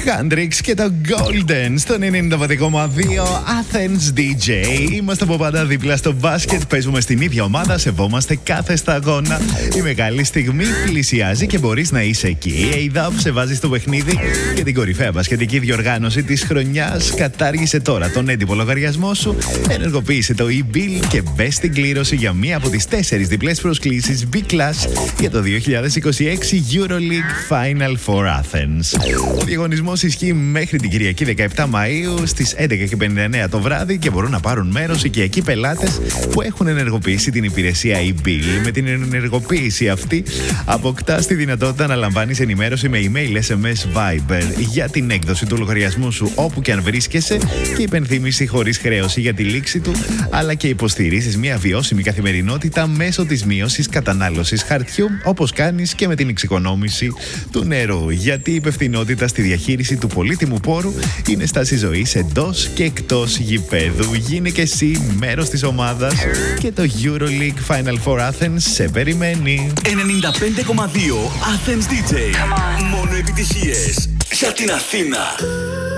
Χάντριξ και το Golden στο 95,2 Athens DJ. Είμαστε από πάντα δίπλα στο μπάσκετ. Παίζουμε στην ίδια ομάδα, σεβόμαστε κάθε σταγόνα. Η μεγάλη στιγμή πλησιάζει και μπορείς να είσαι εκεί. Η ADAP σε βάζει στο παιχνίδι και την κορυφαία μπασκετική διοργάνωση της χρονιάς. Κατάργησε τώρα τον έντυπο λογαριασμό σου, ενεργοποίησε το e-bill και μπες στην κλήρωση για μία από τις 4 διπλές προσκλήσεις B-Class για το 2026 EuroLeague Final Four Athens. Ο διαγωνισμός ισχύει μέχρι την Κυριακή 17 Μαΐου στις 11:59 το βράδυ και μπορούν να πάρουν μέρος οικιακοί πελάτες που έχουν ενεργοποιήσει την υπηρεσία e-bill. Με την ενεργοποίηση αυτή αποκτάς τη δυνατότητα να λαμβάνεις ενημέρωση με email, SMS, Viber για την έκδοση του λογαριασμού σου όπου και αν βρίσκεσαι και υπενθύμηση χωρίς χρέωση για τη λήξη του, αλλά και υποστηρίζεις μια βιώσιμη καθημερινότητα μέσω της μείωσης κατανάλωσης χαρτιού, όπως κάνεις και με την εξοικονόμηση του νερού. Γιατί η υπευθυνότητα στη διαχείριση του πολύτιμου πόρου είναι στάση ζωής εντός και εκτός γηπέδου. Γίνε και εσύ μέρος της ομάδας και το EuroLeague Final Four Athens σε περιμένει. 95,2 Athens DJ. Μόνο επιτυχίες για την Αθήνα.